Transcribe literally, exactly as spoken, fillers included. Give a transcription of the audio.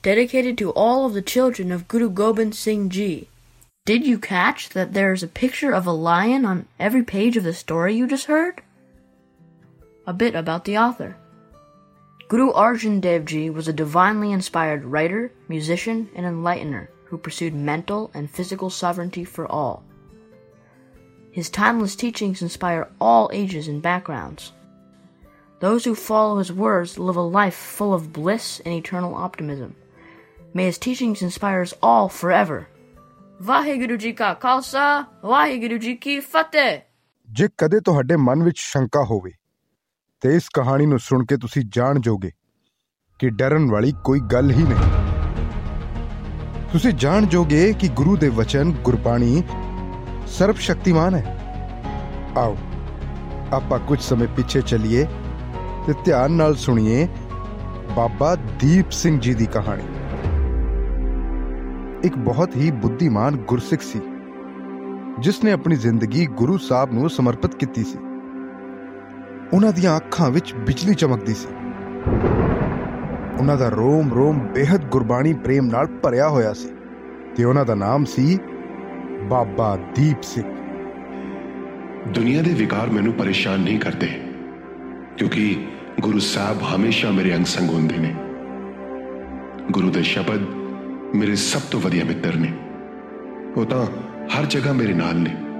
dedicated to all of the children of Guru Gobind Singh Ji. Did you catch that there is a picture of a lion on every page of the story you just heard? A bit about the author. Guru Arjan Dev Ji was a divinely inspired writer, musician, and enlightener who pursued mental and physical sovereignty for all. His timeless teachings inspire all ages and backgrounds. Those who follow his words live a life full of bliss and eternal optimism. May his teachings inspire us all forever. Waheguru ji ਕਾ ਖਾਲਸਾ ਵਾਹਿਗੁਰੂ ਜੀ ਕੀ ਫਤਿਹ। ਜੇ ਕਦੇ ਤੁਹਾਡੇ ਮਨ ਵਿੱਚ ਸ਼ੰਕਾ ਹੋਵੇ ਤੇ ਇਸ ਕਹਾਣੀ ਨੂੰ ਸੁਣ ਕੇ ਤੁਸੀਂ ਜਾਣ ਜਾਓਗੇ ਕਿ ਡਰਨ ਵਾਲੀ ਕੋਈ ਗੱਲ ਹੀ ਨਹੀਂ। ਤੁਸੀਂ ਜਾਣ ਜਾਓਗੇ ਕਿ ਗੁਰੂ ਦੇ ਵਚਨ ਗੁਰਬਾਣੀ ਸਰਬ ਸ਼ਕਤੀਮਾਨ ਹੈ। ਆਓ ਆਪਾਂ ਕੁਝ ਸਮੇਂ ਪਿੱਛੇ ਚੱਲੀਏ ਤੇ ਧਿਆਨ ਨਾਲ ਸੁਣੀਏ ਬਾਬਾ ਦੀਪ ਸਿੰਘ ਜੀ ਦੀ ਕਹਾਣੀ। ਇੱਕ ਬਹੁਤ ਹੀ ਬੁੱਧੀਮਾਨ ਗੁਰਸਿੱਖ ਸੀ ਜਿਸ ਨੇ ਆਪਣੀ ਜ਼ਿੰਦਗੀ ਗੁਰੂ ਸਾਹਿਬ ਨੂੰ ਸਮਰਪਿਤ ਕੀਤੀ ਸੀ। ਉਹਨਾਂ ਦੀਆਂ ਅੱਖਾਂ ਵਿੱਚ ਬਿਜਲੀ ਚਮਕਦੀ ਸੀ। ਉਹਨਾਂ ਦਾ ਰੋਮ ਰੋਮ ਬੇਹੱਦ ਗੁਰਬਾਣੀ ਪ੍ਰੇਮ ਨਾਲ ਭਰਿਆ ਹੋਇਆ ਸੀ ਤੇ ਉਹਨਾਂ ਦਾ ਨਾਮ ਸੀ ਬਾਬਾ ਦੀਪ ਸਿੰਘ। ਦੁਨੀਆ ਦੇ ਵਿਕਾਰ ਮੈਨੂੰ ਪਰੇਸ਼ਾਨ ਨਹੀਂ ਕਰਦੇ ਕਿਉਂਕਿ ਗੁਰੂ ਸਾਹਿਬ ਹਮੇਸ਼ਾ ਮੇਰੇ ਅੰਗ ਸੰਗ ਹੁੰਦੇ ਨੇ। ਗੁਰੂ ਦੇ ਸ਼ਬਦ ਮੇਰੇ ਸਭ ਤੋਂ ਵਧੀਆ ਮਿੱਤਰ ਨੇ। ਉਹ ਤਾਂ ਹਰ ਜਗ੍ਹਾ ਮੇਰੇ ਨਾਲ ਨੇ।